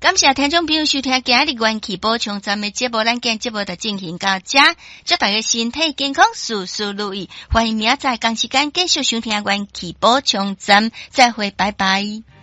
感谢听众朋友收听今日元气补充站的节目，咱今节目就进行到这，祝大家身体健康，事事如意。欢迎明仔载同时间继续收听元气补充站，再会，拜拜。